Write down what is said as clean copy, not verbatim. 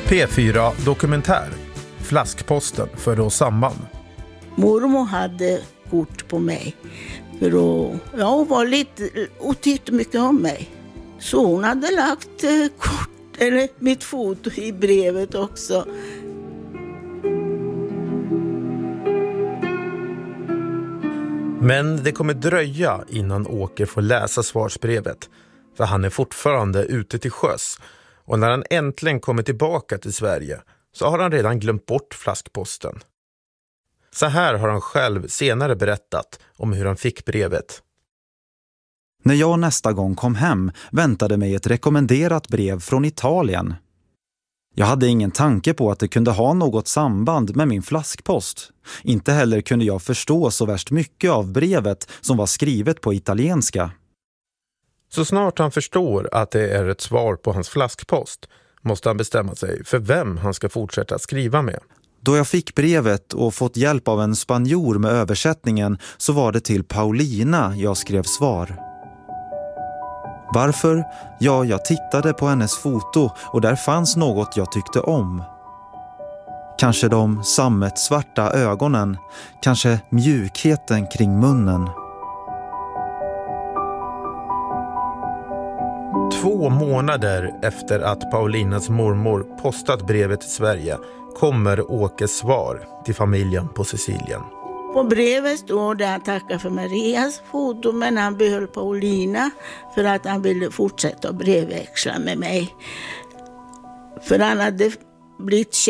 P4 Dokumentär. Flaskposten förde oss samman. Mormor hade kort på mig. För hon var lite och tyckte mycket om mig. Så hon hade lagt mitt foto i brevet också. Men det kommer dröja innan Åke får läsa svarsbrevet. För han är fortfarande ute till sjöss. Och när han äntligen kommer tillbaka till Sverige så har han redan glömt bort flaskposten. Så här har han själv senare berättat om hur han fick brevet. När jag nästa gång kom hem väntade mig ett rekommenderat brev från Italien. Jag hade ingen tanke på att det kunde ha något samband med min flaskpost. Inte heller kunde jag förstå så värst mycket av brevet som var skrivet på italienska. Så snart han förstår att det är ett svar på hans flaskpost måste han bestämma sig för vem han ska fortsätta skriva med. Då jag fick brevet och fått hjälp av en spanjor med översättningen så var det till Paulina jag skrev svar. Varför? Ja, jag tittade på hennes foto och där fanns något jag tyckte om. Kanske de sammetsvarta ögonen, kanske mjukheten kring munnen. 2 månader efter att Paulinas mormor postat brevet till Sverige kommer Åkes svar till familjen på Sicilien. På brevet står det att han tackar för Marias foto, men han behöll Paulina för att han ville fortsätta att brevväxla med mig. För han hade blivit